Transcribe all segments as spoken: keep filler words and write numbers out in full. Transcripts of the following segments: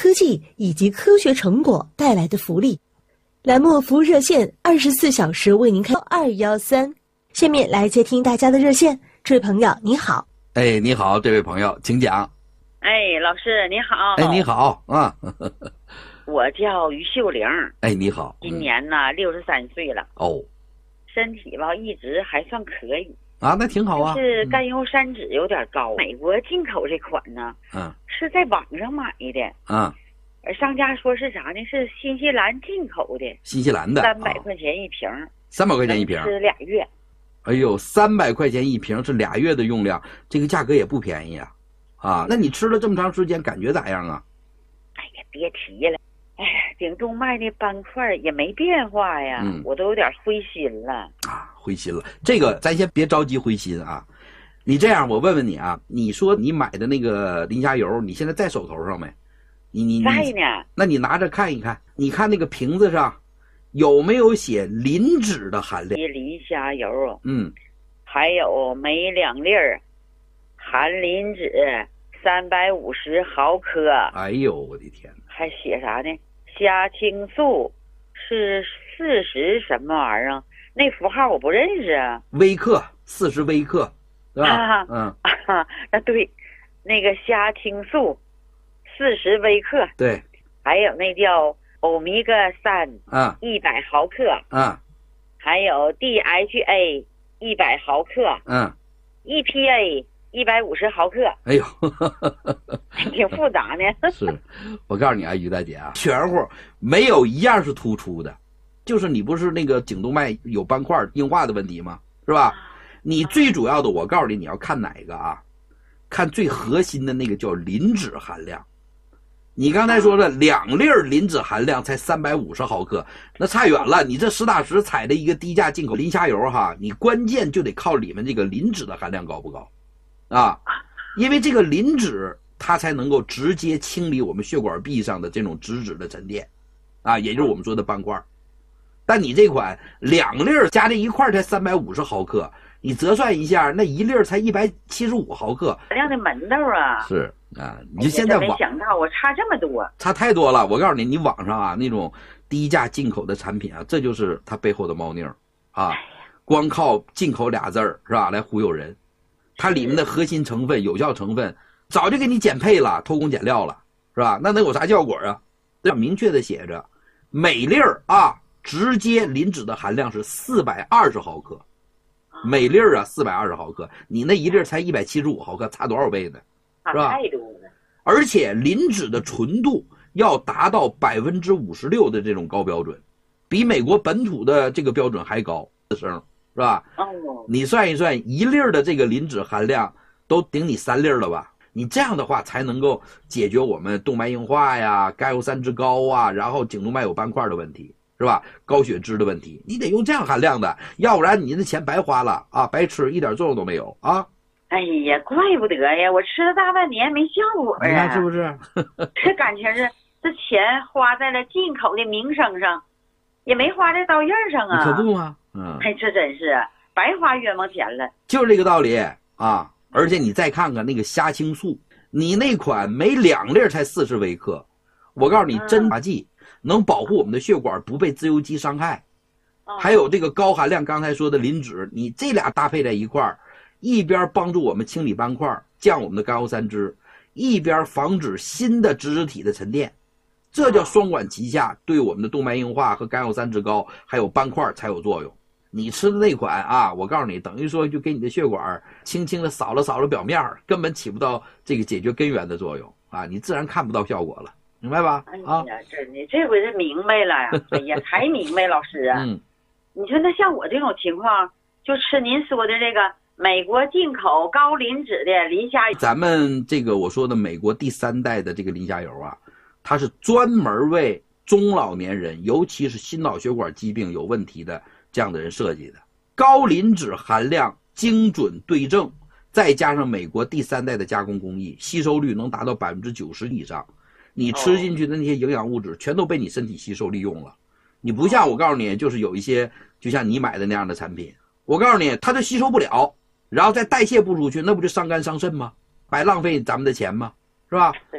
科技以及科学成果带来的福利。栏目服务热线二十四小时为您开二一三。下面来接听大家的热线。这位朋友你好。 哎，你好，这位朋友请讲。 哎，老师你好。 哎，你好啊。 我叫于秀玲。 哎，你好。 今年呢六十三岁了。 哦。 身体吧一直还算可以啊，那挺好啊。 就是甘油三酯有点高。嗯、美国进口这款呢， 嗯， 是在网上买的， 嗯， 而商家说是啥呢？是新西兰进口的， 新西兰的， 三百块钱一瓶， 三百块钱一瓶， 吃俩月。 哎呦，三百块钱一瓶是俩月的用量，这个价格也不便宜啊！啊，那你吃了这么长时间，感觉咋样啊？ 哎呀，别提了。哎呀，颈动脉那斑块也没变化呀，嗯、我都有点灰心了啊，灰心了。这个咱先别着急灰心啊，你这样，我问问你啊，你说你买的那个磷虾油，你现在在手头上没？你你在呢？ 那你拿着看一看，你看那个瓶子上有没有写磷脂的含量？ 磷虾油， 嗯， 还有每两粒儿含磷脂三百五十毫克。 哎呦，我的天哪！ 还写啥呢？虾青素是四十什么玩意儿？那符号我不认识啊。 微克，四十微克，对吧？ 啊、 嗯啊，那对，那个虾青素四十微克。 对。 还有那叫欧米伽三， 啊， 一百毫克。 啊。 还有 D H A 一百毫克。 嗯。 E P A 一百五十毫克。 哎呦， 挺复杂呢。 是，我告诉你啊，于大姐啊，全乎没有一样是突出的，就是你不是那个颈动脉有斑块硬化的问题吗？是吧？你最主要的，我告诉你，你要看哪个啊？看最核心的那个叫磷脂含量。你刚才说的两粒磷脂含量才三百五十毫克，那差远了。你这实打实采的一个低价进口磷虾油哈，你关键就得靠里面这个磷脂的含量高不高啊？因为这个磷脂它才能够直接清理我们血管壁上的这种脂质的沉淀啊，也就是我们说的斑块。但你这款两粒加这一块才三百五十毫克，你折算一下，那一粒才一百七十五毫克， 量的门道啊！ 是啊，你就现在网、哎、 没想到我差这么多， 差太多了。我告诉你，你网上啊那种低价进口的产品啊，这就是它背后的猫腻啊，光靠进口俩字儿是吧，来忽悠人。它里面的核心成分、有效成分早就给你减配了，偷工减料了，是吧？那能有啥效果啊？这明确的写着，每粒儿啊，直接磷脂的含量是四百二十毫克，每粒儿啊四百二十毫克，你那一粒才一百七十五毫克，差多少倍呢？是吧？ 太多了。 而且磷脂的纯度要达到百分之五十六的这种高标准，比美国本土的这个标准还高，升是吧？ 哦， 你算一算，一粒的这个磷脂含量都顶你三粒了吧？你这样的话才能够解决我们动脉硬化呀、甘油三酯高啊，然后颈动脉有斑块的问题，是吧？高血脂的问题，你得用这样含量的，要不然你的钱白花了啊，白吃一点作用都没有啊！ 哎呀，怪不得呀，我吃了大半年没效果呀， 你看是不是？ 这感情是这钱花在了进口的名声上，也没花在刀刃上啊！ 可不吗？嗯， 哎，这真是白花冤枉钱了， 就是这个道理啊！而且你再看看那个虾青素，你那款每两粒才四十微克，我告诉你，真杂剂能保护我们的血管不被自由基伤害，还有这个高含量刚才说的磷脂，你这俩搭配在一块儿，一边帮助我们清理斑块，降我们的甘油三酯，一边防止新的脂质体的沉淀，这叫双管齐下，对我们的动脉硬化和甘油三酯高还有斑块才有作用。你吃的那款啊，我告诉你，等于说就给你的血管轻轻的扫了扫了表面，根本起不到这个解决根源的作用啊，你自然看不到效果了，明白吧？ 哎呀，真的，这回是明白了呀！哎呀，才明白，老师啊， 嗯， 你说那像我这种情况，就吃您说的这个美国进口高磷脂的磷虾油。 咱们这个我说的美国第三代的这个磷虾油啊，它是专门为中老年人，尤其是心脑血管疾病有问题的这样的人设计的，高磷脂含量精准对症，再加上美国第三代的加工工艺，吸收率能达到百分之九十以上。你吃进去的那些营养物质全都被你身体吸收利用了。你不像我告诉你，就是有一些就像你买的那样的产品，我告诉你，它就吸收不了，然后再代谢不出去，那不就伤肝伤肾吗？白浪费咱们的钱吗？是吧？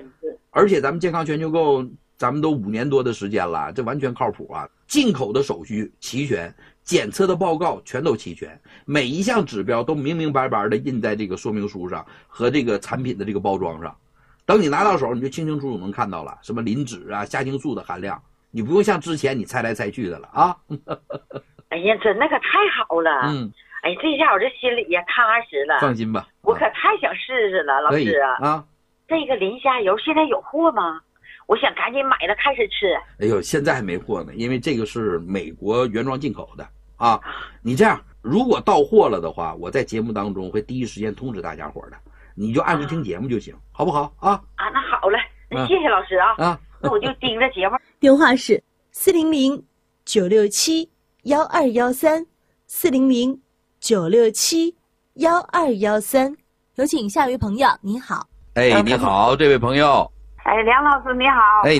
而且咱们健康全球购，咱们都五年多的时间了，这完全靠谱啊！进口的手续齐全，检测的报告全都齐全，每一项指标都明明白白的印在这个说明书上和这个产品的这个包装上。等你拿到手，你就清清楚楚能看到了，什么磷脂啊、虾青素的含量，你不用像之前你猜来猜去的了啊！ 哎呀，真那可太好了。 嗯， 哎，这下我这心里呀踏实了。 放心吧， 我可太想试试了，老师啊。 啊， 这个磷虾油现在有货吗？我想赶紧买了开始吃。 哎呦，现在还没货呢，因为这个是美国原装进口的啊。你这样，如果到货了的话，我在节目当中会第一时间通知大家伙的，你就按时听节目就行，啊、好不好啊？ 啊，那好了，那谢谢老师啊。 啊， 那我就盯着节目。 电话是四零零九六七幺二幺三，四零零九六七幺二幺三。有请下一位朋友，您好。 哎，你好，这位朋友。 哎，梁老师你好。 哎。